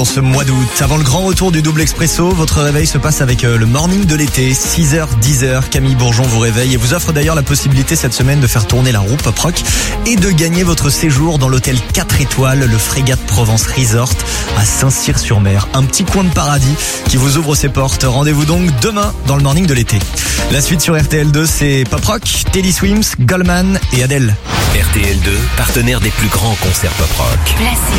Pour ce mois d'août, avant le grand retour du double expresso, votre réveil se passe avec le morning de l'été, 6h, 10h. Camille Bourgeon vous réveille et vous offre d'ailleurs la possibilité cette semaine de faire tourner la roue Pop Rock et de gagner votre séjour dans l'hôtel 4 étoiles, le Frégate Provence Resort à Saint-Cyr-sur-Mer. Un petit coin de paradis qui vous ouvre ses portes. Rendez-vous donc demain dans le morning de l'été. La suite sur RTL2, c'est Pop Rock, Teddy Swims, Goldman et Adele. RTL2, partenaire des plus grands concerts Pop Rock. Classique.